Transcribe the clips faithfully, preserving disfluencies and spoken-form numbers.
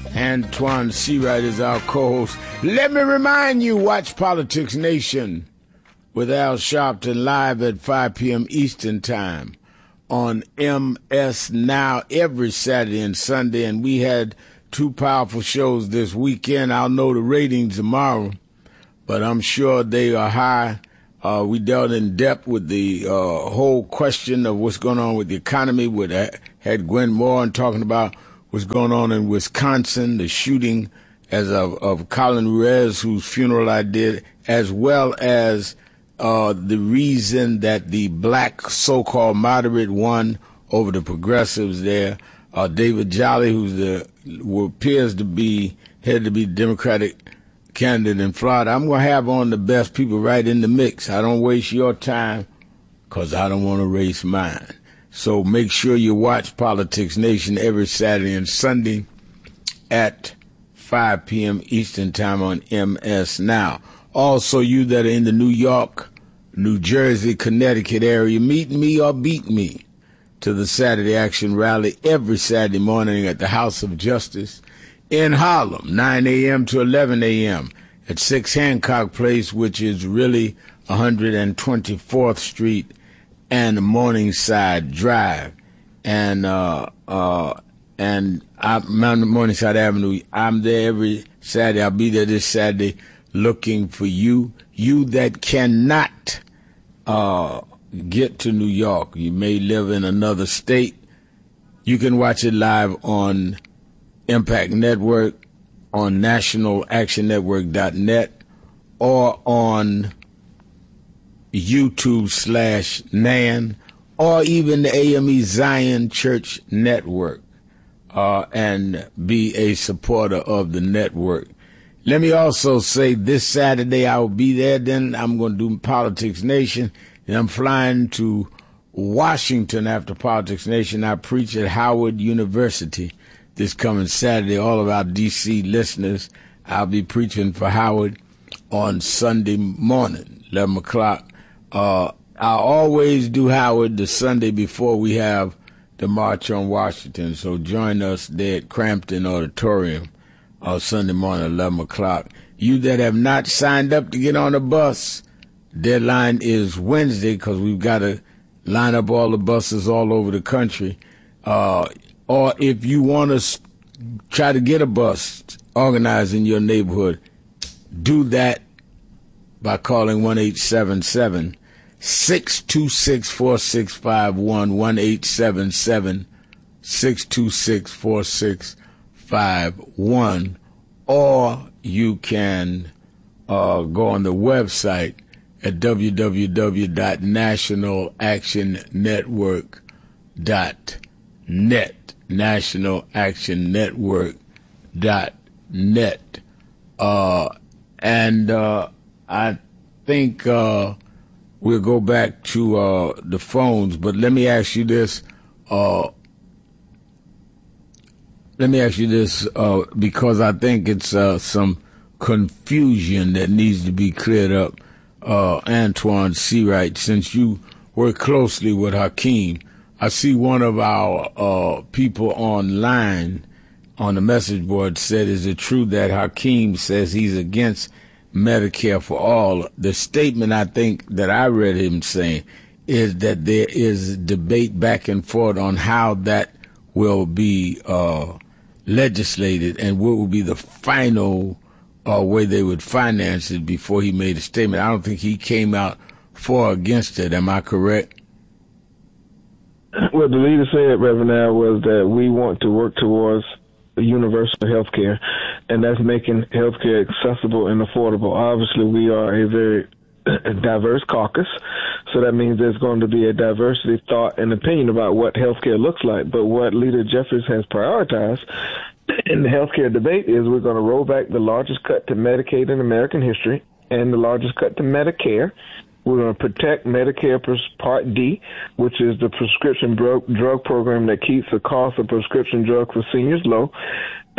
Antoine Seawright is our co-host. Let me remind you, watch Politics Nation with Al Sharpton live at five p.m. Eastern Time on M S Now every Saturday and Sunday. And we had two powerful shows this weekend. I'll know the ratings tomorrow, but I'm sure they are high. Uh, we dealt in depth with the uh, whole question of what's going on with the economy. With uh, had Gwen Moore and talking about what's going on in Wisconsin, the shooting as of, of Colin Reyes, whose funeral I did, as well as uh, the reason that the black so-called moderate won over the progressives there. Uh, David Jolly, who's the who appears to be headed to be Democratic candidate in Florida. I'm going to have on the best people right in the mix. I don't waste your time because I don't want to waste mine. So make sure you watch Politics Nation every Saturday and Sunday at five p.m. Eastern Time on M S Now. Also, you that are in the New York, New Jersey, Connecticut area, meet me or beat me to the Saturday Action Rally every Saturday morning at the House of Justice in Harlem, nine a.m. to eleven a.m. at six Hancock Place, which is really one hundred twenty-fourth Street and Morningside Drive. And uh, uh, and I, Morningside Avenue, I'm there every Saturday. I'll be there this Saturday looking for you. You that cannot uh, get to New York, you may live in another state, you can watch it live on Impact Network, on national action network dot net, or on YouTube slash Nan, or even the A M E Zion Church Network, uh, and be a supporter of the network. Let me also say this Saturday I will be there. Then I'm going to do Politics Nation, and I'm flying to Washington after Politics Nation. I preach at Howard University this coming Saturday. All of our D C listeners, I'll be preaching for Howard on Sunday morning, eleven o'clock. Uh, I always do Howard the Sunday before we have the March on Washington. So join us there at Crampton Auditorium on Sunday morning, eleven o'clock. You that have not signed up to get on the bus, deadline is Wednesday because we've got to line up all the buses all over the country. Uh, Or if you want to try to get a bus organized in your neighborhood, do that by calling one eight seven seven, six two six, four six five one, one eight seven seven, six two six, four six five one, or you can uh, go on the website at w w w dot national action network dot net. national action network dot net. Uh, and uh, I think uh, we'll go back to uh, the phones, but let me ask you this. Uh, let me ask you this uh, because I think it's uh, some confusion that needs to be cleared up. Uh, Antoine Seawright, since you work closely with Hakeem, I see one of our uh, people online on the message board said, is it true that Hakeem says he's against Medicare for all? The statement I think that I read him saying is that there is debate back and forth on how that will be uh, legislated and what will be the final uh, way they would finance it before he made a statement. I don't think he came out for or against it. Am I correct? What the leader said, Reverend Al, was that we want to work towards universal health care, and that's making health care accessible and affordable. Obviously, we are a very diverse caucus, so that means there's going to be a diversity of thought and opinion about what health care looks like. But what Leader Jeffries has prioritized in the health care debate is we're going to roll back the largest cut to Medicaid in American history and the largest cut to Medicare. We're going to protect Medicare Part D, which is the prescription drug, drug program that keeps the cost of prescription drugs for seniors low.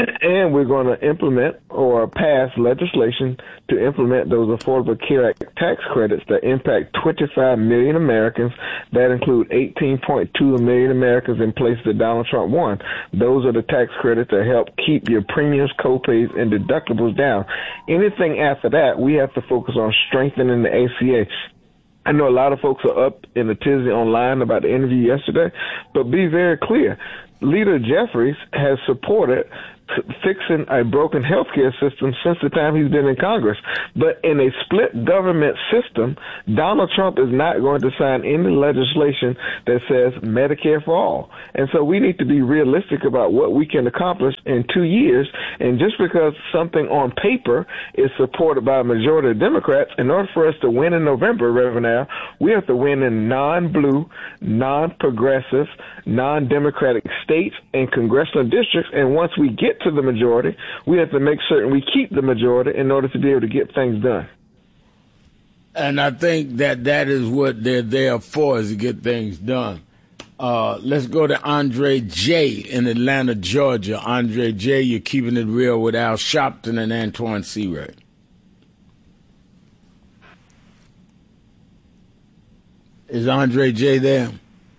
And we're going to implement or pass legislation to implement those Affordable Care Act tax credits that impact twenty-five million Americans. That include eighteen point two million Americans in places that Donald Trump won. Those are the tax credits that help keep your premiums, copays, and deductibles down. Anything after that, we have to focus on strengthening the A C A. I know a lot of folks are up in a tizzy online about the interview yesterday, but be very clear. Leader Jeffries has supported fixing a broken healthcare system since the time he's been in Congress. But in a split government system, Donald Trump is not going to sign any legislation that says Medicare for all. And so we need to be realistic about what we can accomplish in two years. And just because something on paper is supported by a majority of Democrats, in order for us to win in November, Reverend Al, we have to win in non-blue, non-progressive, non-democratic states and congressional districts. And once we get to the majority, we have to make certain we keep the majority in order to be able to get things done. And I think that that is what they're there for, is to get things done. Uh, let's go to Andre J. in Atlanta, Georgia. Andre J., you're keeping it real with Al Sharpton and Antoine Seawright. Is Andre J. there?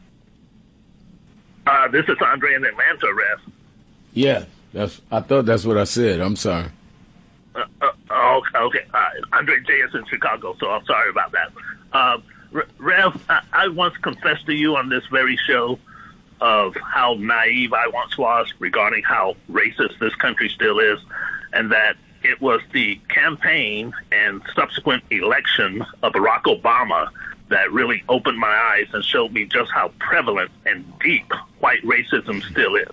Uh, this is Andre in Atlanta, Rev. Yeah. That's. I thought that's what I said. I'm sorry. Uh, uh, oh, okay. Uh, Andre J. is in Chicago, so I'm sorry about that. Uh, Rev, I, I once confessed to you on this very show of how naive I once was regarding how racist this country still is, and that it was the campaign and subsequent election of Barack Obama that really opened my eyes and showed me just how prevalent and deep white racism still is.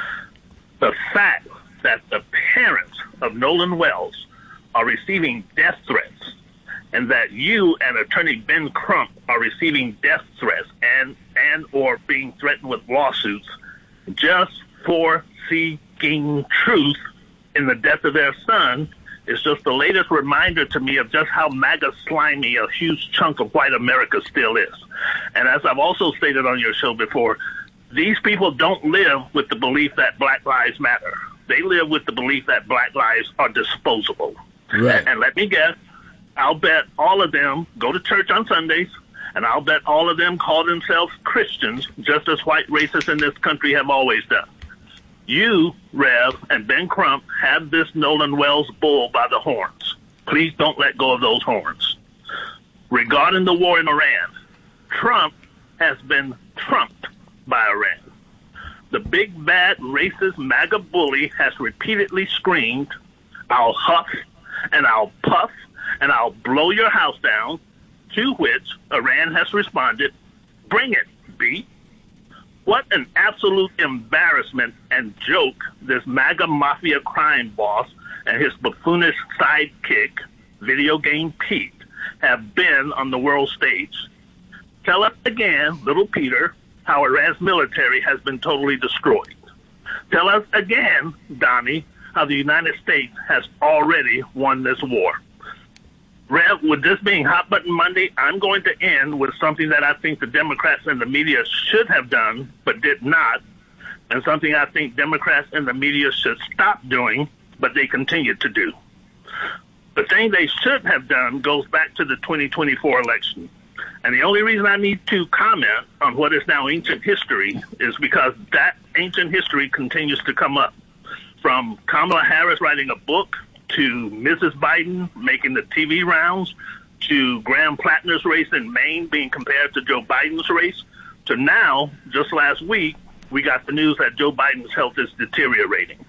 The fact that the parents of Nolan Wells are receiving death threats, and that you and Attorney Ben Crump are receiving death threats and, and or being threatened with lawsuits just for seeking truth in the death of their son is just the latest reminder to me of just how MAGA slimy a huge chunk of white America still is. And as I've also stated on your show before, these people don't live with the belief that Black lives matter. They live with the belief that Black lives are disposable. Right. And, and let me guess, I'll bet all of them go to church on Sundays, and I'll bet all of them call themselves Christians, just as white racists in this country have always done. You, Rev, and Ben Crump have this Nolan Wells bull by the horns. Please don't let go of those horns. Regarding the war in Iran, Trump has been trumped by Iran. The big, bad, racist MAGA bully has repeatedly screamed, "I'll huff and I'll puff and I'll blow your house down," to which Iran has responded, "Bring it, B." What an absolute embarrassment and joke this MAGA mafia crime boss and his buffoonish sidekick, Video Game Pete, have been on the world stage. Tell us again, little Peter, how Iran's military has been totally destroyed. Tell us again, Donnie, how the United States has already won this war. Rev, with this being Hot Button Monday, I'm going to end with something that I think the Democrats and the media should have done, but did not, and something I think Democrats and the media should stop doing, but they continue to do. The thing they should have done goes back to the twenty twenty-four election. And the only reason I need to comment on what is now ancient history is because that ancient history continues to come up. From Kamala Harris writing a book, to Missus Biden making the T V rounds, to Graham Plattner's race in Maine being compared to Joe Biden's race, to now, just last week, we got the news that Joe Biden's health is deteriorating.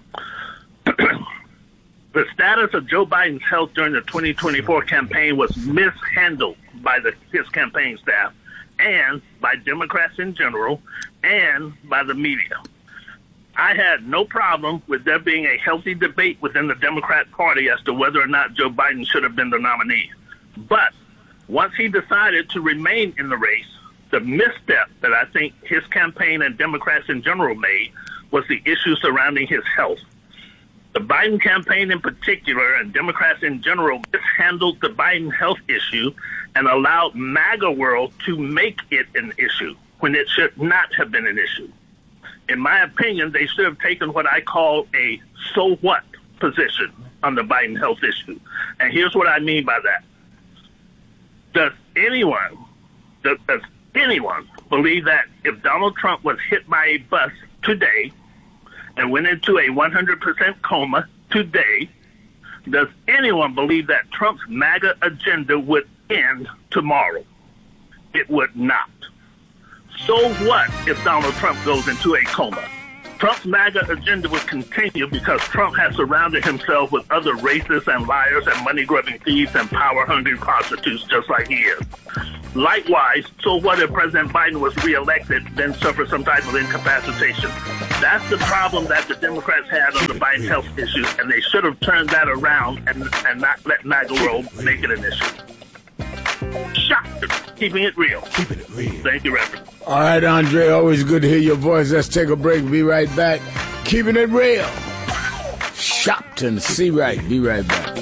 The status of Joe Biden's health during the twenty twenty-four campaign was mishandled by the, his campaign staff and by Democrats in general and by the media. I had no problem with there being a healthy debate within the Democrat Party as to whether or not Joe Biden should have been the nominee. But once he decided to remain in the race, the misstep that I think his campaign and Democrats in general made was the issue surrounding his health. The Biden campaign in particular and Democrats in general mishandled the Biden health issue and allowed MAGA world to make it an issue when it should not have been an issue. In my opinion, they should have taken what I call a so what position on the Biden health issue. And here's what I mean by that. Does anyone, does, does anyone believe that if Donald Trump was hit by a bus today and went into a one hundred percent coma today, does anyone believe that Trump's MAGA agenda would end tomorrow? It would not. So what if Donald Trump goes into a coma? Trump's MAGA agenda would continue because Trump has surrounded himself with other racists and liars and money-grubbing thieves and power-hungry prostitutes just like he is. Likewise, so what if President Biden was reelected, then suffered some type of incapacitation? That's the problem that the Democrats had on the Biden health issues, and they should have turned that around and, and not let MAGA world make it an issue. Shocker. Keeping it real. Keeping it real. Thank you, Reverend. All right, Andre, always good to hear your voice. Let's take a break. Be right back. Keeping it real. Shopton, see right. Be right back.